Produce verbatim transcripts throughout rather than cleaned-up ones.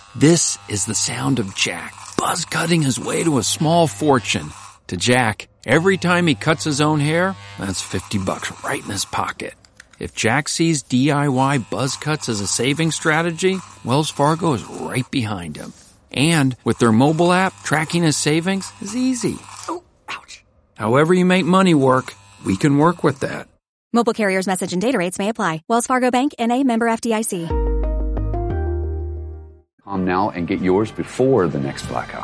This is the sound of Jack, buzz cutting his way to a small fortune. To Jack, every time he cuts his own hair, that's fifty bucks right in his pocket. If Jack sees D I Y buzz cuts as a saving strategy, Wells Fargo is right behind him. And with their mobile app, tracking his savings is easy. Oh, ouch. However you make money work, we can work with that. Mobile carriers' message and data rates may apply. Wells Fargo Bank, N A, member F D I C. Come now and get yours before the next blackout.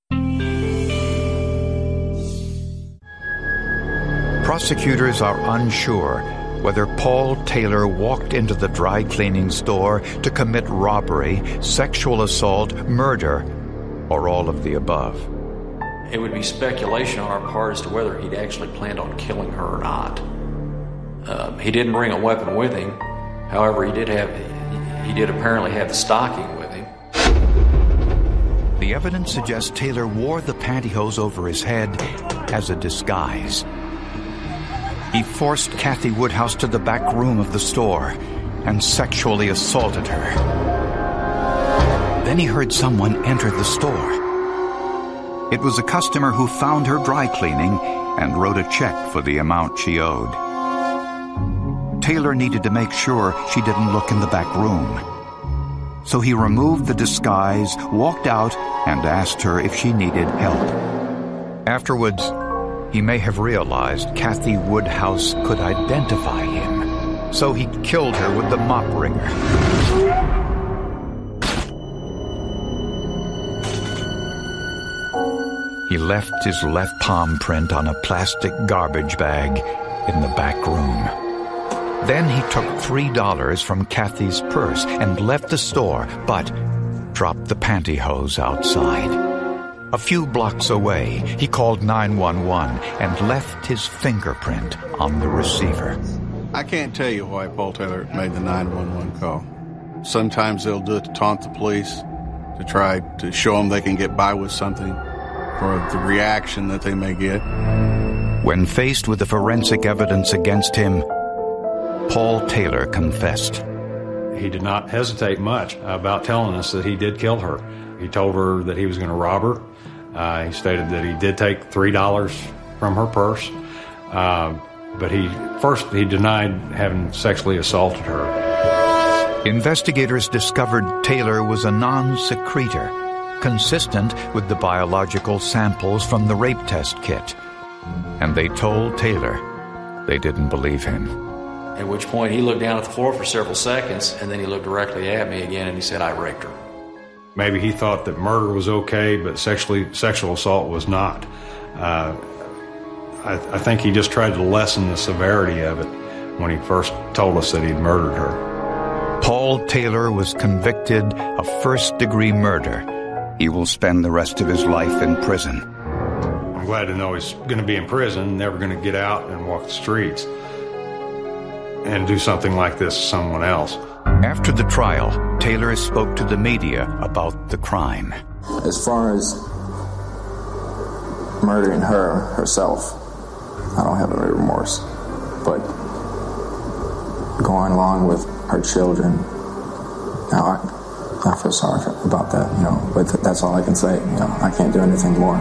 Prosecutors are unsure whether Paul Taylor walked into the dry cleaning store to commit robbery, sexual assault, murder, or all of the above. It would be speculation on our part as to whether he'd actually planned on killing her or not. Um, he didn't bring a weapon with him. However, he did have he did apparently have the stocking with him. The evidence suggests Taylor wore the pantyhose over his head as a disguise. He forced Kathy Woodhouse to the back room of the store and sexually assaulted her. Then he heard someone enter the store. It was a customer who found her dry cleaning and wrote a check for the amount she owed. Taylor needed to make sure she didn't look in the back room. So he removed the disguise, walked out, and asked her if she needed help. Afterwards, he may have realized Kathy Woodhouse could identify him, so he killed her with the mop wringer. He left his left palm print on a plastic garbage bag in the back room. Then he took three dollars from Kathy's purse and left the store, but dropped the pantyhose outside. A few blocks away, he called nine one one and left his fingerprint on the receiver. I can't tell you why Paul Taylor made the nine one one call. Sometimes they'll do it to taunt the police, to try to show them they can get by with something, or the reaction that they may get. When faced with the forensic evidence against him, Paul Taylor confessed. He did not hesitate much about telling us that he did kill her. He told her that he was going to rob her. Uh, he stated that he did take three dollars from her purse. Uh, but he first he denied having sexually assaulted her. Investigators discovered Taylor was a non-secretor, consistent with the biological samples from the rape test kit. And they told Taylor they didn't believe him. At which point he looked down at the floor for several seconds, and then he looked directly at me again, and he said, "I raped her." Maybe he thought that murder was okay, but sexually sexual assault was not. Uh, I, I think he just tried to lessen the severity of it when he first told us that he'd murdered her. Paul Taylor was convicted of first-degree murder. He will spend the rest of his life in prison. I'm glad to know he's going to be in prison, never going to get out and walk the streets and do something like this to someone else. After the trial, Taylor spoke to the media about the crime. As far as murdering her herself, I don't have any remorse. But going along with her children, now I, I feel sorry for, about that, you know, but th- that's all I can say. You know, I can't do anything more.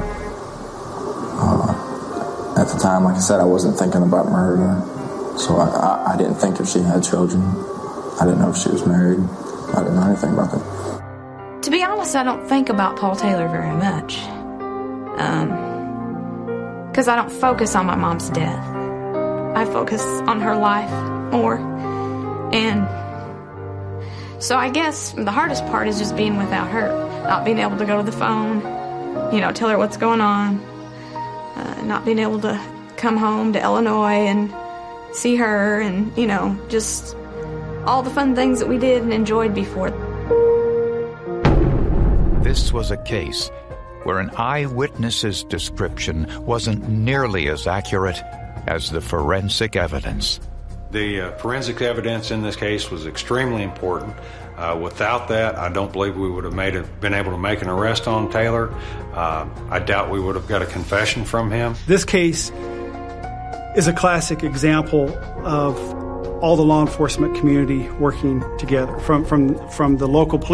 Uh, at the time, like I said, I wasn't thinking about murder. So I, I, I didn't think if she had children. I didn't know if she was married. I didn't know anything about that. To be honest, I don't think about Paul Taylor very much. Um, because I don't focus on my mom's death. I focus on her life more. And so I guess the hardest part is just being without her. Not being able to go to the phone, you know, tell her what's going on. Uh, not being able to come home to Illinois and see her and, you know, just all the fun things that we did and enjoyed before. This was a case where an eyewitness's description wasn't nearly as accurate as the forensic evidence. The uh, forensic evidence in this case was extremely important. Uh, without that, I don't believe we would have made a, been able to make an arrest on Taylor. Uh, I doubt we would have got a confession from him. This case is a classic example of all the law enforcement community working together, from from from the local police